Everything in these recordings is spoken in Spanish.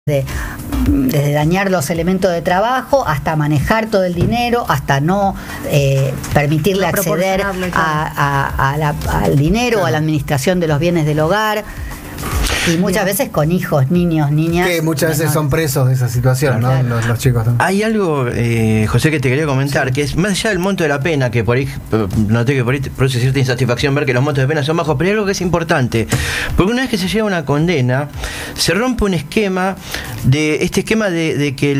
desde dañar los elementos de trabajo hasta manejar todo el dinero, hasta no permitirle acceder al dinero o a la administración de los bienes del hogar. Y muchas veces con hijos, niños, niñas. Que muchas veces son presos de esa situación, claro, ¿no? Los chicos también. Hay algo, José, que te quería comentar, que es más allá del monto de la pena, que por ahí noté que por ahí produce cierta insatisfacción ver que los montos de pena son bajos, pero hay algo que es importante, porque una vez que se llega a una condena, se rompe un esquema de que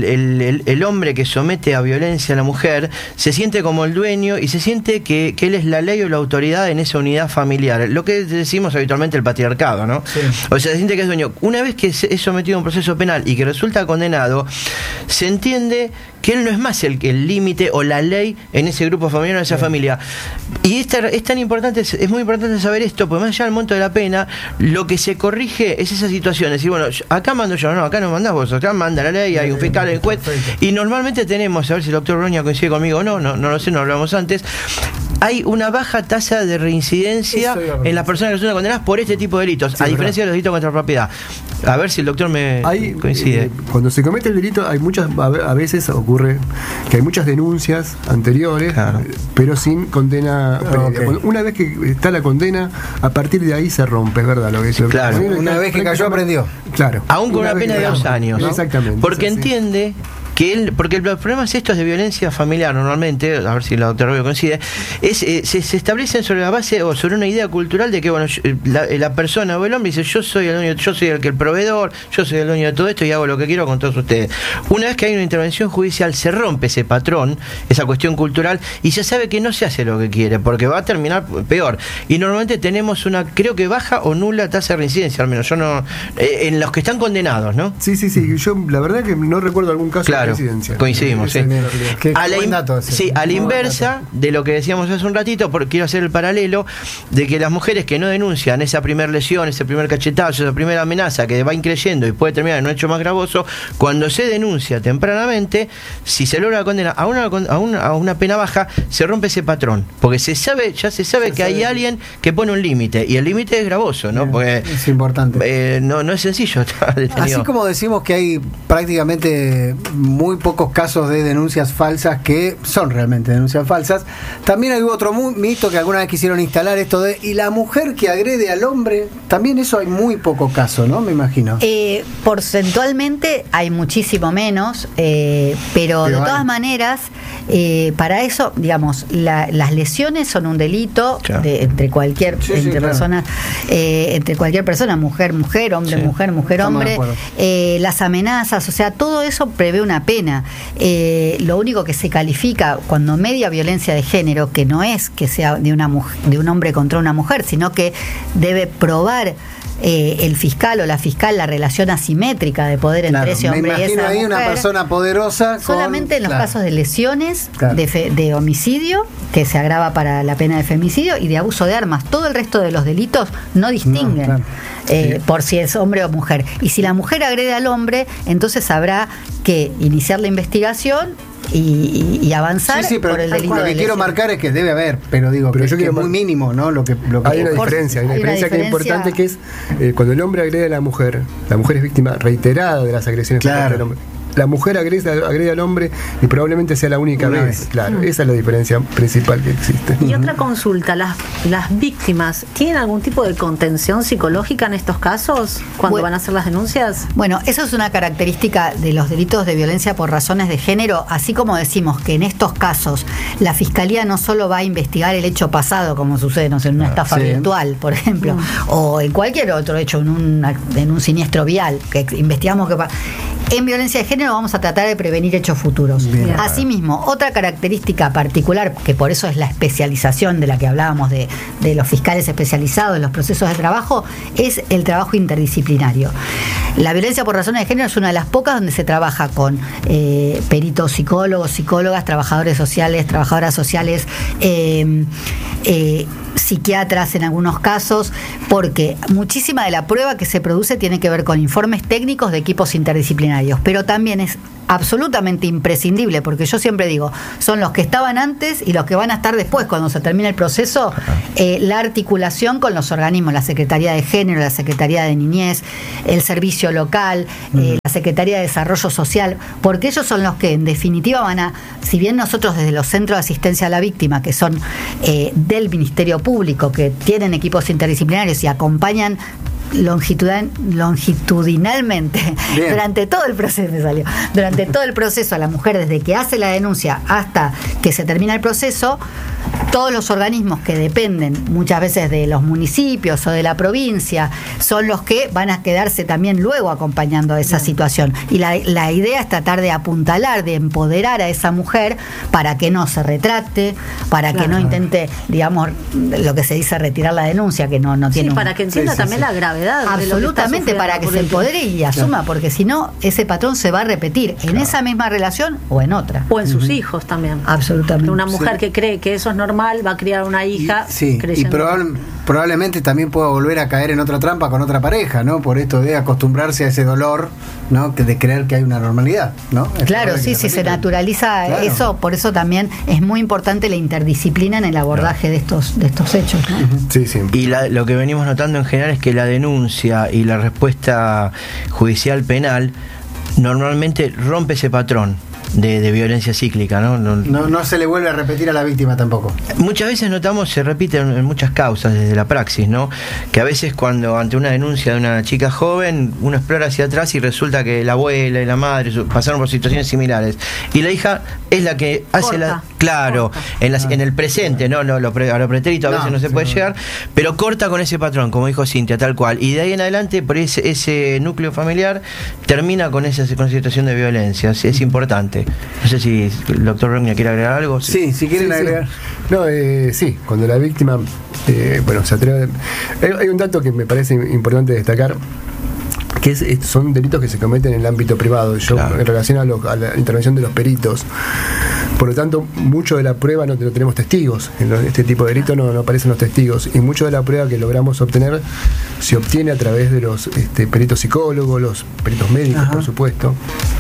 el hombre que somete a violencia a la mujer se siente como el dueño y se siente que él es la ley o la autoridad en esa unidad familiar, lo que decimos habitualmente el patriarcado, ¿no? Sí. O sea, se siente que es dueño. Una vez que es sometido a un proceso penal y que resulta condenado, se entiende que él no es más el límite o la ley en ese grupo familiar o en esa familia. Y es tan importante, es muy importante saber esto, porque más allá del monto de la pena, lo que se corrige es esa situación. Es decir, bueno, acá mando yo, no, acá no mandás vos, acá manda la ley, hay un fiscal, el juez. Y normalmente tenemos, a ver si el doctor Roña coincide conmigo o no lo sé, no hablamos antes. Hay una baja tasa de reincidencia en las personas que son condenadas por este tipo de delitos, a diferencia de los delitos contra la propiedad. A ver si el doctor me coincide. Cuando se comete el delito, hay a veces ocurre que hay muchas denuncias anteriores, claro, pero sin condena previa. Una vez que está la condena, a partir de ahí se rompe, es verdad lo que dice. Claro, una vez que cayó aprendió. Claro. Aún con una pena de 2 años. ¿No? Exactamente. Porque entiende porque los problemas estos de violencia familiar normalmente, a ver si la doctora Rubio coincide, se establecen sobre la base o sobre una idea cultural de que bueno, la persona o el hombre dice yo soy el dueño, yo soy el proveedor, yo soy el dueño de todo esto y hago lo que quiero con todos ustedes. Una vez que hay una intervención judicial se rompe ese patrón, esa cuestión cultural, y se sabe que no se hace lo que quiere, porque va a terminar peor. Y normalmente tenemos una, creo que baja o nula tasa de reincidencia, al menos yo no, en los que están condenados, ¿no? Sí, yo la verdad que no recuerdo algún caso. Claro. Coincidimos, a la inversa de lo que decíamos hace un ratito, porque quiero hacer el paralelo de que las mujeres que no denuncian esa primera lesión, ese primer cachetazo, esa primera amenaza que va increyendo y puede terminar en un hecho más gravoso, cuando se denuncia tempranamente, si se logra la condena a una pena baja, se rompe ese patrón, porque ya se sabe que hay alguien que pone un límite, y el límite es gravoso, ¿no? Porque es importante. No es sencillo estar detenido. Así como decimos que hay prácticamente muy pocos casos de denuncias falsas que son realmente denuncias falsas, también hay otro mito que alguna vez quisieron instalar, esto de y la mujer que agrede al hombre, también eso hay muy poco caso, ¿no? Me imagino. Porcentualmente hay muchísimo menos, pero de todas maneras, para eso, digamos, las lesiones son un delito, claro, entre cualquier persona, entre cualquier persona, mujer, hombre, mujer, hombre. Las amenazas, o sea, todo eso prevé una pena. Lo único que se califica cuando media violencia de género, que no es que sea de un hombre contra una mujer, sino que debe probar el fiscal o la fiscal la relación asimétrica de poder entre ese hombre y esa mujer. Me imagino ahí una persona poderosa solamente en los casos de lesiones, de homicidio, que se agrava para la pena de femicidio, y de abuso de armas. Todo el resto de los delitos no distinguen por si es hombre o mujer. Y si la mujer agrede al hombre, entonces habrá que iniciar la investigación y avanzar por el delito. Lo que quiero marcar es que debe haber, pero yo quiero que es muy mínimo, ¿no? Lo que hay una diferencia que es importante, que es cuando el hombre agrede a la mujer es víctima reiterada de las agresiones por parte del hombre. La mujer agrede al hombre y probablemente sea la única vez. Claro, esa es la diferencia principal que existe. Y otra consulta, ¿las víctimas tienen algún tipo de contención psicológica en estos casos cuando van a hacer las denuncias? Bueno, eso es una característica de los delitos de violencia por razones de género, así como decimos que en estos casos la fiscalía no solo va a investigar el hecho pasado, como sucede en una estafa virtual, por ejemplo, o en cualquier otro hecho, en un siniestro vial, que investigamos que en violencia de género vamos a tratar de prevenir hechos futuros. Bien. Asimismo, otra característica particular, que por eso es la especialización de la que hablábamos de los fiscales especializados en los procesos de trabajo, es el trabajo interdisciplinario. La violencia por razones de género es una de las pocas donde se trabaja con peritos psicólogos, psicólogas, trabajadores sociales, trabajadoras sociales, psiquiatras en algunos casos, porque muchísima de la prueba que se produce tiene que ver con informes técnicos de equipos interdisciplinarios, pero también es absolutamente imprescindible, porque yo siempre digo, son los que estaban antes y los que van a estar después, cuando se termine el proceso, la articulación con los organismos, la Secretaría de Género, la Secretaría de Niñez, el Servicio Local, la Secretaría de Desarrollo Social, porque ellos son los que en definitiva van a, si bien nosotros desde los centros de asistencia a la víctima, que son del Ministerio Público, que tienen equipos interdisciplinarios y acompañan longitudinalmente durante todo el proceso a la mujer, desde que hace la denuncia hasta que se termina el proceso, todos los organismos que dependen muchas veces de los municipios o de la provincia son los que van a quedarse también luego acompañando a esa situación, y la idea es tratar de apuntalar, de empoderar a esa mujer para que no se retracte, para que no intente, digamos, lo que se dice retirar la denuncia, que no tiene para que entienda también la gravedad. Absolutamente, para que se empodere y asuma, porque si no, ese patrón se va a repetir en esa misma relación o en otra. O en sus hijos también. Absolutamente. Una mujer que cree que eso es normal va a criar una hija creyendo. Y probablemente también pueda volver a caer en otra trampa con otra pareja, ¿no? Por esto de acostumbrarse a ese dolor, ¿no? De creer que hay una normalidad, ¿no? Claro, sí, si se naturaliza eso, por eso también es muy importante la interdisciplina en el abordaje de estos hechos, ¿no? Sí, sí. Y lo que venimos notando en general es que la denuncia y la respuesta judicial penal normalmente rompe ese patrón de violencia cíclica, ¿no? No se le vuelve a repetir a la víctima tampoco. Muchas veces notamos, se repite en muchas causas desde la praxis, ¿no? Que a veces cuando ante una denuncia de una chica joven, uno explora hacia atrás y resulta que la abuela y la madre pasaron por situaciones similares. Y la hija es la que hace en el presente, ¿no? A lo pretérito a veces no se puede llegar, pero corta con ese patrón, como dijo Cintia, tal cual. Y de ahí en adelante, por ese núcleo familiar, termina con esa situación de violencia. Es importante. No sé si el doctor Rogna quiere agregar algo. Sí, si quieren agregar. No, cuando la víctima se atreve. Hay un dato que me parece importante destacar, que son delitos que se cometen en el ámbito privado, en relación a la intervención de los peritos. Por lo tanto, mucho de la prueba no tenemos testigos. En este tipo de delitos no aparecen los testigos. Y mucho de la prueba que logramos obtener se obtiene a través de los peritos psicólogos, los peritos médicos, por supuesto,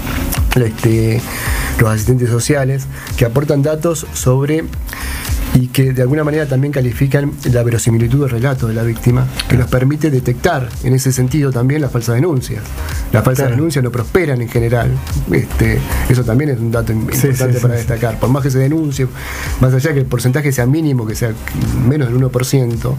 los asistentes sociales, que aportan datos sobre y que de alguna manera también califican la verosimilitud del relato de la víctima, que nos permite detectar en ese sentido también las falsas denuncias. Las falsas denuncias no prosperan en general. Eso también es un dato importante para destacar. Por más que se denuncie, más allá que el porcentaje sea mínimo, que sea menos del 1%,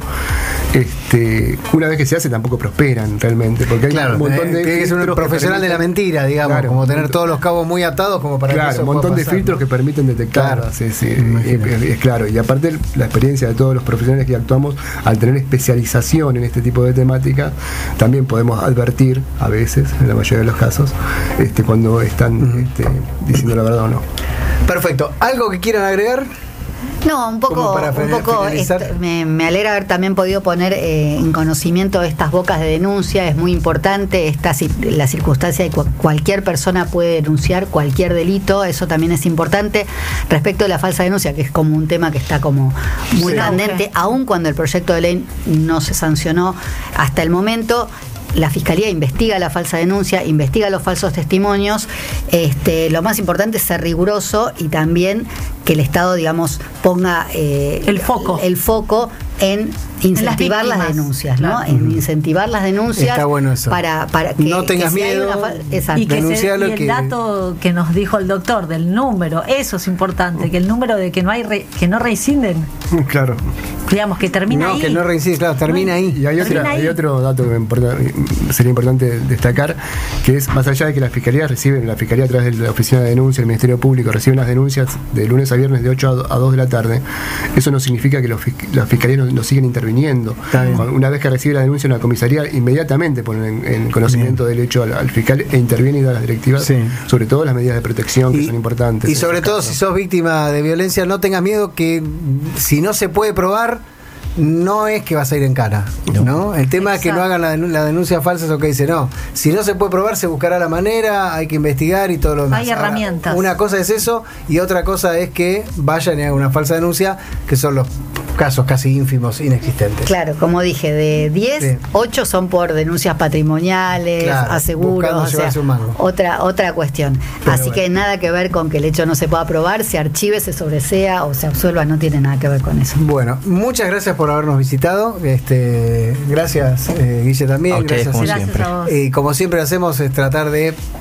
una vez que se hace tampoco prosperan realmente, porque hay un montón de... Tiene que ser un profesional de la mentira, digamos, como tener todos los cabos muy atados como para que eso un montón de filtros que permiten detectar. Es claro. Y aparte la experiencia de todos los profesionales que actuamos, al tener especialización en este tipo de temática, también podemos advertir a veces, en la mayoría de los casos, cuando están diciendo la verdad o no. Perfecto. ¿Algo que quieran agregar? No, un poco me alegra haber también podido poner en conocimiento de estas bocas de denuncia. Es muy importante la circunstancia de que cualquier persona puede denunciar cualquier delito. Eso también es importante. Respecto de la falsa denuncia, que es como un tema que está como muy candente, aun cuando el proyecto de ley no se sancionó hasta el momento. La Fiscalía investiga la falsa denuncia, investiga los falsos testimonios. Lo más importante es ser riguroso y también que el Estado, digamos, ponga el foco en incentivar las denuncias, ¿no? Claro. En incentivar las denuncias. Está bueno eso. Para que no tengas miedo. Y el dato que nos dijo el doctor del número, eso es importante, que el número de que no reinciden. Claro. Digamos que termina ahí. Que no reincide, claro, termina ahí. Y hay otro dato que sería importante destacar, que es, más allá de que la Fiscalía a través de la Oficina de Denuncia del Ministerio Público recibe las denuncias de lunes a viernes de 8 a 2 de la tarde, eso no significa que las Fiscalías no siguen interviniendo. Una vez que recibe la denuncia en la comisaría, inmediatamente ponen en conocimiento del hecho al fiscal e interviene y da las directivas, sobre todo las medidas de protección que son importantes. Y sobre todo, si sos víctima de violencia, no tengas miedo, que si no se puede probar, no es que vas a ir en cara, ¿no? El tema es que no hagan la denuncia falsa, eso que dice, no. Si no se puede probar, se buscará la manera, hay que investigar y todo lo demás. Hay herramientas. Ahora, una cosa es eso y otra cosa es que vayan y hagan una falsa denuncia, que son los casos casi ínfimos, inexistentes. Claro, como dije, de 10, 8 son por denuncias patrimoniales, aseguros, o sea, otra cuestión. Pero así que nada que ver con que el hecho no se pueda probar, se archive, se sobresea o se absuelva, no tiene nada que ver con eso. Bueno, muchas gracias por habernos visitado. Gracias, Guille, también. A ustedes, gracias como siempre. A vos. Y como siempre hacemos es tratar de